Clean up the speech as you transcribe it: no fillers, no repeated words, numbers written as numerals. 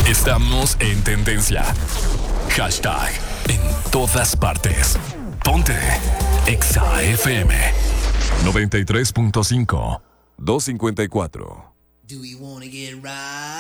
Estamos en tendencia. Hashtag en todas partes. Ponte Exa FM 93.5 254. Do we wanna get right?